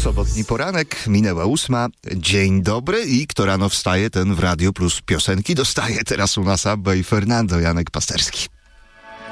Sobotni poranek, minęła 8. Dzień dobry i kto rano wstaje, ten w Radiu Plus piosenki dostaje. Teraz u nas Abba i Fernando, Janek Pasterski.